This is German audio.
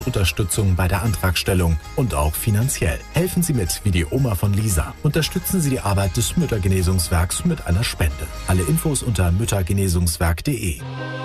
Unterstützung bei der Antragstellung und auch finanziell. Helfen Sie mit wie die Oma von Lisa. Unterstützen Sie die Arbeit des Müttergenesungswerks mit einer Spende. Alle Infos unter müttergenesungswerk.de.